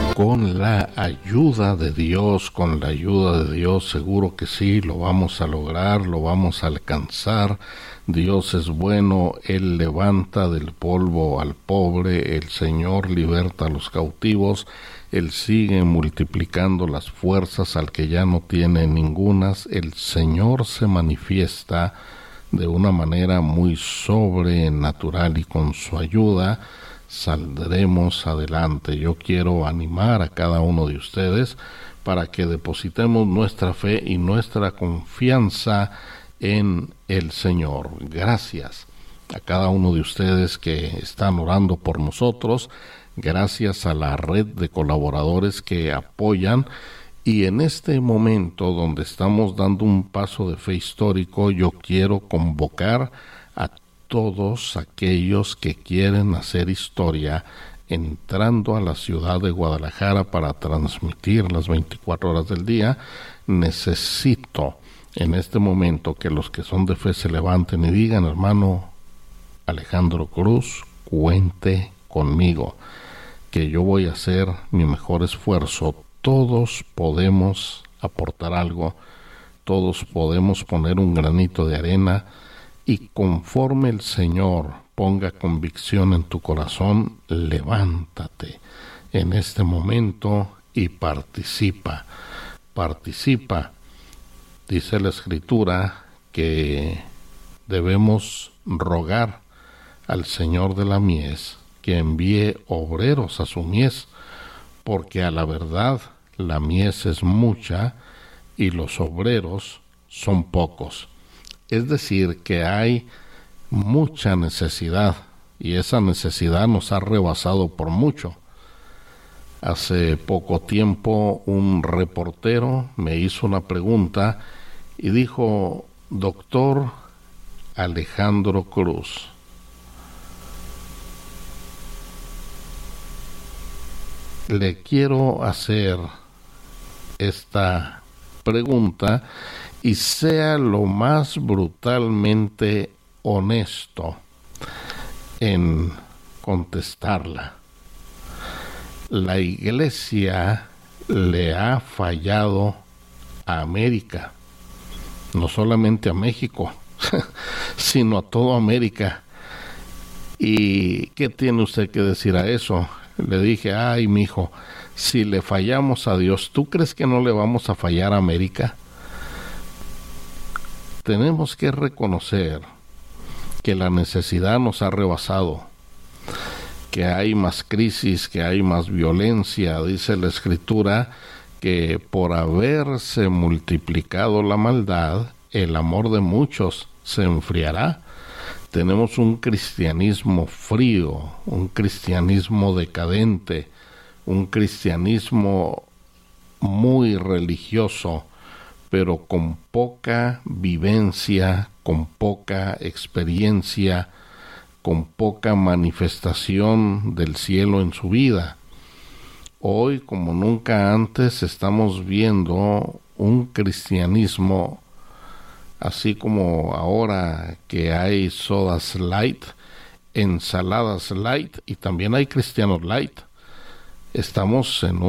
Con la ayuda de Dios, seguro que sí, lo vamos a lograr, lo vamos a alcanzar. Dios es bueno, Él levanta del polvo al pobre, el Señor liberta a los cautivos, Él sigue multiplicando las fuerzas al que ya no tiene ningunas. El Señor se manifiesta de una manera muy sobrenatural y con su ayuda saldremos adelante. Yo quiero animar a cada uno de ustedes para que depositemos nuestra fe y nuestra confianza en el Señor. Gracias a cada uno de ustedes que están orando por nosotros, gracias a la red de colaboradores que apoyan. Y en este momento donde estamos dando un paso de fe histórico, yo quiero convocar a todos aquellos que quieren hacer historia entrando a la ciudad de Guadalajara para transmitir las 24 horas del día. Necesito en este momento que los que son de fe se levanten y digan: hermano Alejandro Cruz, cuente conmigo, que yo voy a hacer mi mejor esfuerzo. Todos podemos aportar algo, todos podemos poner un granito de arena, y conforme el Señor ponga convicción en tu corazón, levántate en este momento y participa. Dice la Escritura que debemos rogar al Señor de la mies que envíe obreros a su mies, porque a la verdad la mies es mucha y los obreros son pocos. Es decir, que hay mucha necesidad y esa necesidad nos ha rebasado por mucho. Hace poco tiempo un reportero me hizo una pregunta y dijo: doctor Alejandro Cruz, le quiero hacer esta pregunta y sea lo más brutalmente honesto en contestarla. La Iglesia le ha fallado a América, no solamente a México, sino a toda América. ¿Y qué tiene usted que decir a eso? Le dije: ay, mijo, si le fallamos a Dios, ¿tú crees que no le vamos a fallar a América? Tenemos que reconocer que la necesidad nos ha rebasado, que hay más crisis, que hay más violencia. Dice la Escritura que por haberse multiplicado la maldad, el amor de muchos se enfriará. Tenemos un cristianismo frío, un cristianismo decadente, un cristianismo muy religioso, pero con poca vivencia, con poca experiencia, con poca manifestación del cielo en su vida. Hoy, como nunca antes, estamos viendo un cristianismo, así como ahora que hay sodas light, ensaladas light, y también hay cristianos light. Estamos en